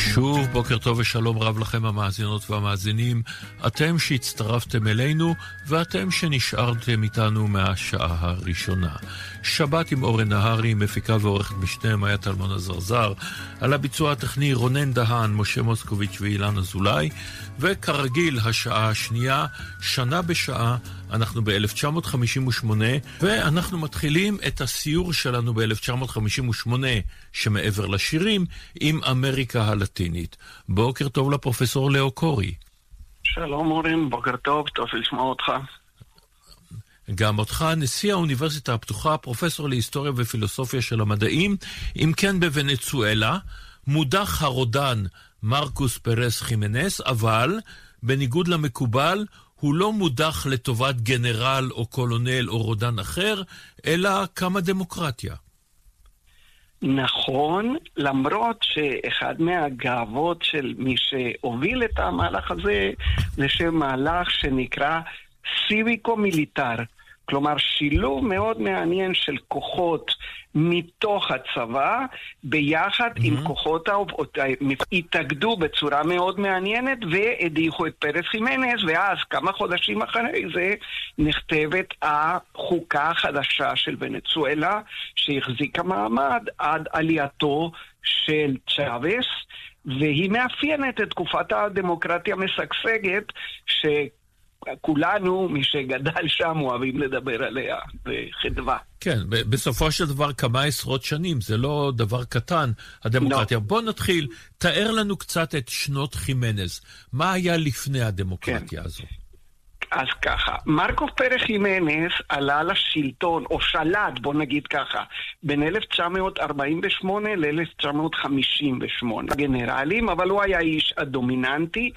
שוב, בוקר טוב ושלום רב לכם המאזינות והמאזינים, אתם שהצטרפתם אלינו ואתם שנשארתם איתנו מהשעה הראשונה. שבת עם אורן נהרי, מפיקה ועורכת משנה מאיה טלמון הזרזר, על הביצוע הטכני רונן דהן, משה מוסקוביץ' ואילן אזולאי, וכרגיל השעה השנייה, שנה בשעה, אנחנו ב-1958, ואנחנו מתחילים את הסיור שלנו ב-1958, שמעבר לשירים, עם אמריקה הלטינית. בוקר טוב לפרופסור לאו קורי. שלום אורן, בוקר טוב, טוב לשמוע אותך. גם אותך, נשיא האוניברסיטה הפתוחה, פרופסור להיסטוריה ופילוסופיה של המדעים, אם כן בוונצואלה, מודח הרודן מרקוס פרס חימנס, אבל בניגוד למקובל, הוא לא מודח לטובת גנרל או קולונל או רודן אחר, אלא כמה דמוקרטיה. נכון, למרות שאחד מהגאוות של מי שהוביל את המהלך הזה, זה מהלך שנקרא סיביקו-מיליטר. כלומר, שילוב מאוד מעניין של כוחות מתוך הצבא, ביחד עם כוחות התאגדו בצורה מאוד מעניינת, והדיחו את פרס חימנס, ואז כמה חודשים אחרי זה נכתבת החוקה החדשה של ונצואלה, שהחזיקה מעמד עד עלייתו של צ'אבס, והיא מאפיינת את תקופת הדמוקרטיה משגשגת, כולנו, מי שגדל שם, אוהבים לדבר עליה בחדווה. כן, בסופו של דבר כמה עשרות שנים, זה לא דבר קטן, הדמוקרטיה. No. בוא נתחיל, תאר לנו קצת את שנות חימנס. מה היה לפני הדמוקרטיה הזו? אז ככה, מרקוס פרס חימנס עלה לשלטון, או שלט, בוא נגיד ככה, בין 1948 ל-1958. גנרלים, אבל הוא היה איש הדומיננטי,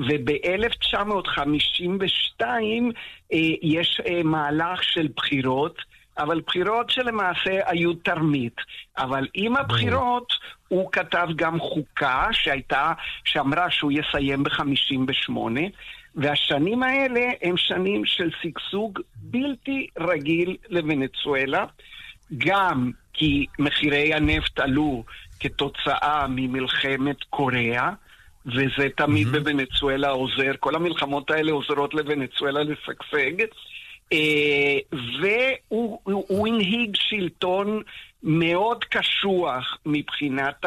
וב-1952 יש מהלך של בחירות, אבל בחירות שלמעשה היו תרמית. אבל עם הבחירות הוא כתב גם חוקה שאמרה שהוא יסיים ב-58, והשנים האלה הם שנים של סגסוג בלתי רגיל לוונצואלה, גם כי מחירי הנפט עלו כתוצאה ממלחמת קוריאה, וזה תמיד בוונצואלה עוזר, כל המלחמות האלה עוזרות לוונצואלה לשגשג, והוא הנהיג שלטון מאוד קשוח מבחינת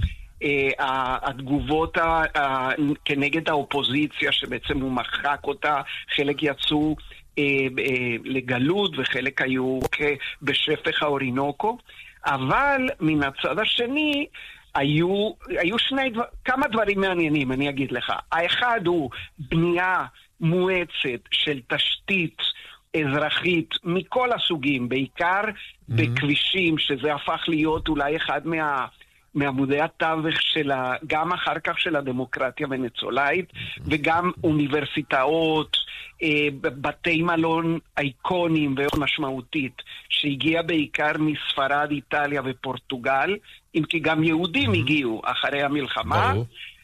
התגובות כנגד האופוזיציה, שבעצם הוא מחק אותה, חלק יצאו לגלות וחלק היו בשפך האורינוקו, אבל מן הצד השני היו כמה דברים מעניינים, אני אגיד לך. האחד הוא בנייה מואצת של תשתית אזרחית מכל הסוגים, בעיקר בכבישים, שזה הפך להיות אולי אחד מעמודי התווך גם אחר כך של הדמוקרטיה הוונצואלאית, וגם אוניברסיטאות, בתי מלון אייקונים ומשמעותית, שהגיע בעיקר מספרד, איטליה ופורטוגל, אם כי גם יהודים הגיעו אחרי המלחמה,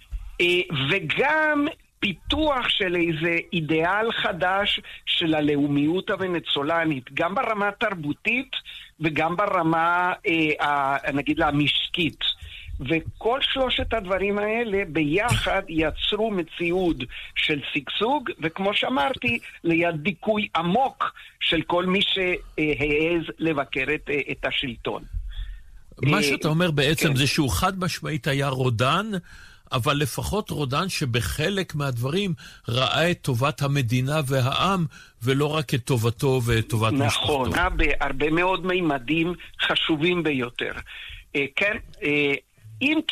וגם פיתוח של איזה אידיאל חדש של הלאומיות הוונצואלנית, גם ברמה התרבותית וגם ברמה, נגיד לה, המשקית. וכל שלושת הדברים האלה ביחד יצרו מציאות של סגסוג, וכמו שאמרתי, ליד דיכוי עמוק של כל מי שהעז לבקר את השלטון. מה שאתה אומר בעצם זה שהוא חד משמעית היה רודן, אבל לפחות רודן שבחלק מהדברים ראה את טובת המדינה והעם, ולא רק את טובתו וטובת משפחתו. נכון, בהרבה מאוד מימדים חשובים ביותר. כן, אם